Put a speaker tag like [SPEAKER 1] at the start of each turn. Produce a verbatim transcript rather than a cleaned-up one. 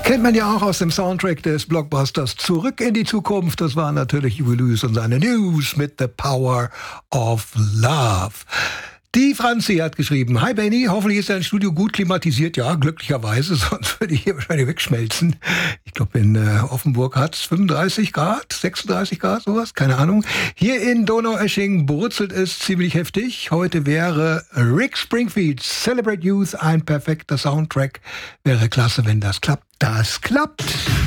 [SPEAKER 1] Kennt man ja auch aus dem Soundtrack des Blockbusters Zurück in die Zukunft. Das war natürlich Huey Lewis und seine News mit The Power of Love. Die Franzi hat geschrieben: Hi Benny, hoffentlich ist dein Studio gut klimatisiert. Ja, glücklicherweise, sonst würde ich hier wahrscheinlich wegschmelzen. Ich glaube, in äh, Offenburg hat es fünfunddreißig Grad, sechsunddreißig Grad, sowas, keine Ahnung. Hier in Donaueschingen brutzelt es ziemlich heftig. Heute wäre Rick Springfield Celebrate Youth ein perfekter Soundtrack. Wäre klasse, wenn das klappt. Das klappt.